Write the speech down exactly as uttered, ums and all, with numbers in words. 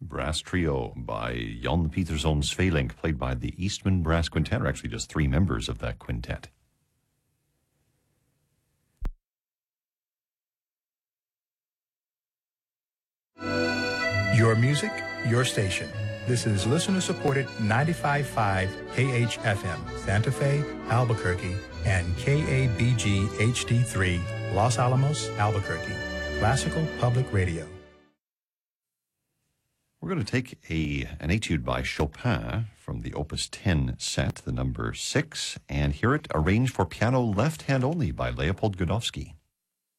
brass trio by Jan Pieterszoon Svelink, played by the Eastman Brass Quintet, or actually just three members of that quintet. Your music, your station. This is listener-supported ninety-five point five K H F M, Santa Fe, Albuquerque, and K A B G H D three, Los Alamos, Albuquerque. Classical Public Radio. We're going to take a an etude by Chopin from the Opus ten set, the number six, and hear it arranged for piano left hand only by Leopold Godowsky.